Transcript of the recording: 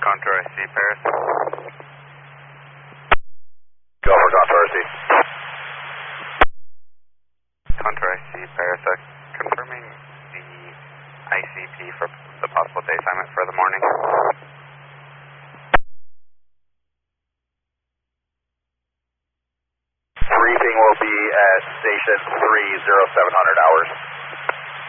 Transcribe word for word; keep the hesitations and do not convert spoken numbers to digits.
Contour I C, Paris. Go for Contour I C. Contour I C, Paris. Uh, confirming the I C P for the possible day assignment for the morning. Briefing will be at station three zero seven hundred hours.